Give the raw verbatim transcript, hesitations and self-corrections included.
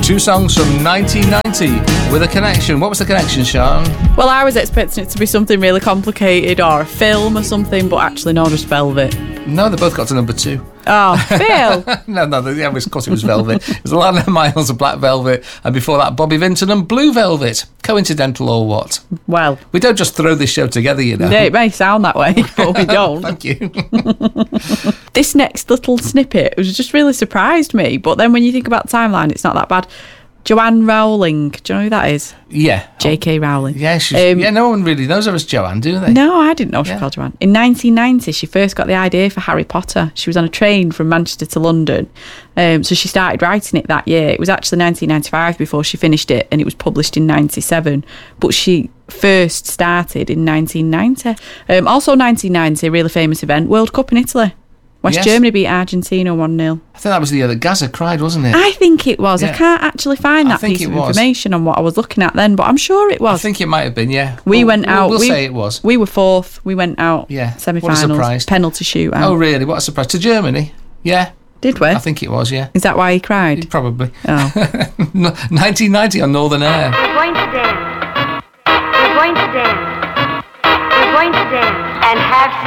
Two songs from nineteen ninety with a connection. What was the connection, Sean? Well, I was expecting it to be something really complicated or a film or something, but actually no, just Velvet. No, they both got to number two. Oh, Phil. no, no, yeah, of course it was Velvet. It was Alana Miles of Black Velvet, and before that, Bobby Vinton and Blue Velvet. Coincidental or what? Well, we don't just throw this show together, you know. Yeah, it may sound that way, but we don't. Thank you. This next little snippet was just really surprised me, but then when you think about the timeline, it's not that bad. Joanne Rowling, do you know who that is? Yeah. J K Rowling. Yeah, she's, um, yeah, no one really knows her as Joanne, do they? No, I didn't know she yeah. was called Joanne. In nineteen ninety, she first got the idea for Harry Potter. She was on a train from Manchester to London, um, so she started writing it that year. It was actually nineteen ninety-five before she finished it, and it was published in ninety-seven, but she first started in nineteen ninety. Um, also nineteen ninety, a really famous event, World Cup in Italy. West yes. Germany beat Argentina one nil. I think that was the year that Gaza cried, wasn't it? I think it was. Yeah. I can't actually find that piece of was. information on what I was looking at then, but I'm sure it was. I think it might have been, yeah. We we'll, went we'll, out. We'll we, say it was. We were fourth. We went out yeah. semi-finals. What a surprise. Penalty shootout. Oh, really? What a surprise. To Germany? Yeah. Did we? I think it was, yeah. Is that why he cried? Probably. Oh. nineteen ninety on Northern Air. We're going to dance. We're going to dance. We're going to dance and have